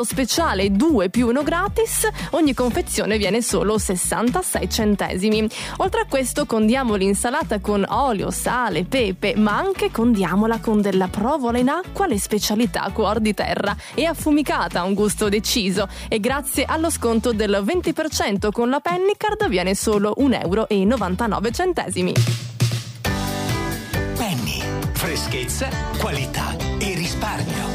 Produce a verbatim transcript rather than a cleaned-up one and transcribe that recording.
speciale due più uno gratis, ogni confezione viene solo sessantasei centesimi. Oltre a questo condiamo l'insalata con olio, sale, pepe, ma anche condiamola con della provola in acqua, le specialità Cuor di Terra, e affumicata a un gusto deciso, e grazie allo sconto del venti per cento con la Pennycard viene solo un euro e novantanove centesimi. Penny, freschezza, qualità e risparmio.